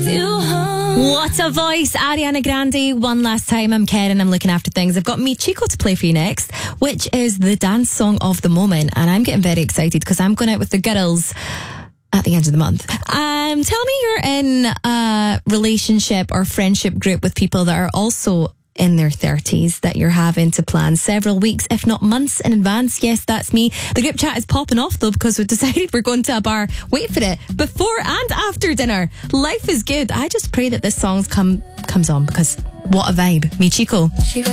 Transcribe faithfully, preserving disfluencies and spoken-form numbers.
What a voice, Ariana Grande. One last time, I'm Karen, I'm looking after things. I've got Me Chico to play for you next, which is the dance song of the moment, and I'm getting very excited because I'm going out with the girls at the end of the month. Um, tell me you're in a relationship or friendship group with people that are also in their thirties, that you're having to plan several weeks, if not months in advance. Yes, that's me. The group chat is popping off though because we've decided we're going to a bar, wait for it, before and after dinner. Life is good. I just pray that this song come, comes on because what a vibe. Me Chico.